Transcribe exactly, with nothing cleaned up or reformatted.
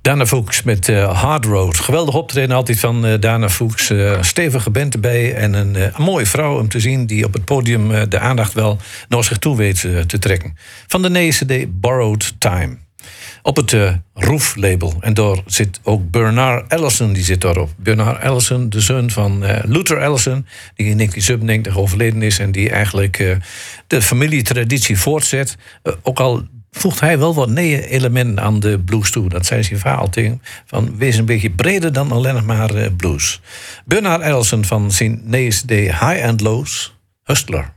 Dana Fuchs met uh, Hard Road. Geweldig optreden altijd van uh, Dana Fuchs. Uh, stevige band erbij en een, uh, een mooie vrouw om te zien... die op het podium uh, de aandacht wel naar zich toe weet uh, te trekken. Van de nieuwe C D Borrowed Time. Op het uh, Roof-label. En daar zit ook Bernard Allison, die zit daarop. Bernard Allison, de zoon van uh, Luther Allison... die in negentien zevenennegentig overleden is... en die eigenlijk uh, de familietraditie voortzet. Uh, ook al voegt hij wel wat nieuwe elementen aan de blues toe. Dat zei zijn vader tegen. Van, wees een beetje breder dan alleen nog maar uh, blues. Bernard Allison van zijn nieuwe C D High and Lows, Hustler.